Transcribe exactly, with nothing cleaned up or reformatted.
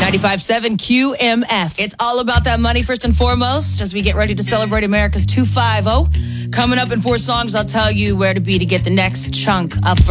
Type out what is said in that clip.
ninety-five point seven Q M F. It's all about that money first and foremost as we get ready to celebrate America's two fifty. Coming up in four songs, I'll tell you where to be to get the next chunk up.